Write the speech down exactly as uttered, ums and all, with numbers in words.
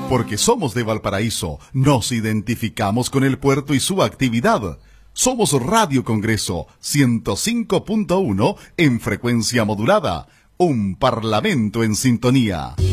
Porque somos de Valparaíso, nos identificamos con el puerto y su actividad. Somos Radio Congreso ciento cinco punto uno en frecuencia modulada, un parlamento en sintonía.